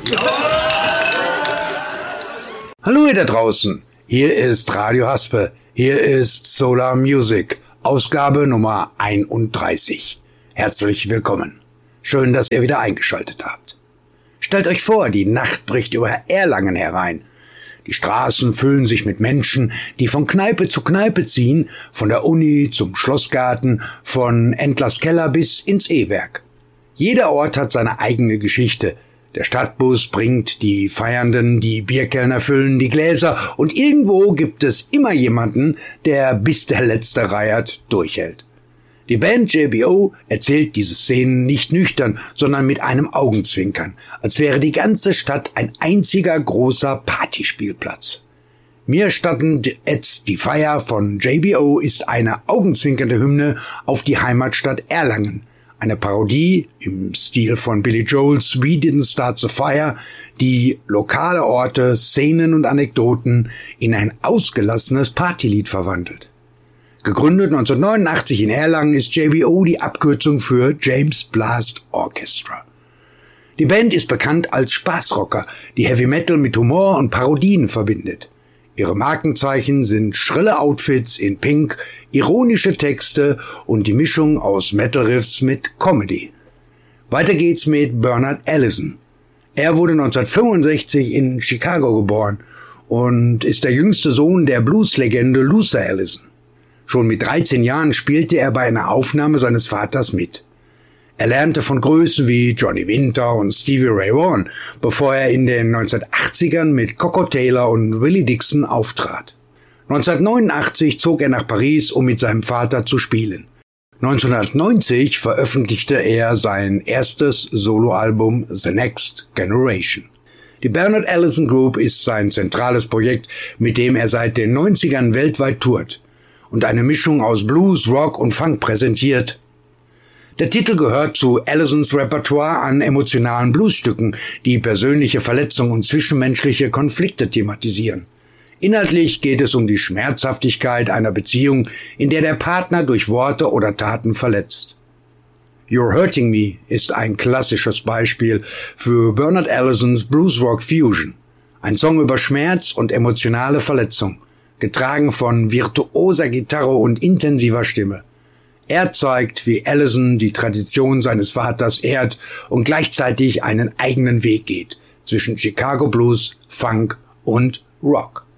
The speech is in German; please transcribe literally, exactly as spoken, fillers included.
Hallo ihr da draußen, hier ist Radio Haspe, hier ist Solar Music, Ausgabe Nummer einunddreißig. Herzlich willkommen. Schön, dass ihr wieder eingeschaltet habt. Stellt euch vor, die Nacht bricht über Erlangen herein. Die Straßen füllen sich mit Menschen, die von Kneipe zu Kneipe ziehen, von der Uni zum Schlossgarten, von Endlers Keller bis ins E-Werk. Jeder Ort hat seine eigene Geschichte. Der Stadtbus bringt die Feiernden, die Bierkellner füllen die Gläser und irgendwo gibt es immer jemanden, der bis der letzte Reiert durchhält. Die Band J B O erzählt diese Szenen nicht nüchtern, sondern mit einem Augenzwinkern, als wäre die ganze Stadt ein einziger großer Partyspielplatz. Mir stattend jetzt die Feier von J B O ist eine augenzwinkernde Hymne auf die Heimatstadt Erlangen, eine Parodie im Stil von Billy Joel's We Didn't Start the Fire, die lokale Orte, Szenen und Anekdoten in ein ausgelassenes Partylied verwandelt. Gegründet neunzehnhundertneunundachtzig in Erlangen ist J B O die Abkürzung für James Blast Orchestra. Die Band ist bekannt als Spaßrocker, die Heavy Metal mit Humor und Parodien verbindet. Ihre Markenzeichen sind schrille Outfits in Pink, ironische Texte und die Mischung aus Metal-Riffs mit Comedy. Weiter geht's mit Bernard Allison. Er wurde neunzehnhundertfünfundsechzig in Chicago geboren und ist der jüngste Sohn der Blues-Legende Luther Allison. Schon mit dreizehn Jahren spielte er bei einer Aufnahme seines Vaters mit. Er lernte von Größen wie Johnny Winter und Stevie Ray Vaughan, bevor er in den neunzehnhundertachtzigern mit Coco Taylor und Willie Dixon auftrat. neunzehnhundertneunundachtzig zog er nach Paris, um mit seinem Vater zu spielen. neunzehnhundertneunzig veröffentlichte er sein erstes Soloalbum The Next Generation. Die Bernard Allison Group ist sein zentrales Projekt, mit dem er seit den neunzigern weltweit tourt und eine Mischung aus Blues, Rock und Funk präsentiert. Der Titel gehört zu Allisons Repertoire an emotionalen Bluesstücken, die persönliche Verletzungen und zwischenmenschliche Konflikte thematisieren. Inhaltlich geht es um die Schmerzhaftigkeit einer Beziehung, in der der Partner durch Worte oder Taten verletzt. You're Hurting Me ist ein klassisches Beispiel für Bernard Allisons Blues-Rock Fusion. Ein Song über Schmerz und emotionale Verletzung, getragen von virtuoser Gitarre und intensiver Stimme. Er zeigt, wie Allison die Tradition seines Vaters ehrt und gleichzeitig einen eigenen Weg geht zwischen Chicago Blues, Funk und Rock.